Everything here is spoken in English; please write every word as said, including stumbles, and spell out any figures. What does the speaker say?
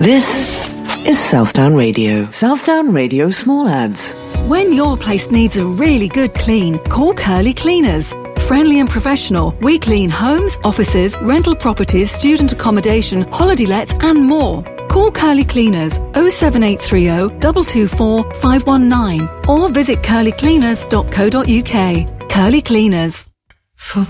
This is Southdown Radio. Southdown Radio Small Ads. When your place needs a really good clean, call Curly Cleaners. Friendly and professional, we clean homes, offices, rental properties, student accommodation, holiday lets and more. Call Curly Cleaners oh seven eight three oh, two two four, five one nine or visit curly cleaners dot co dot uk. Curly Cleaners. For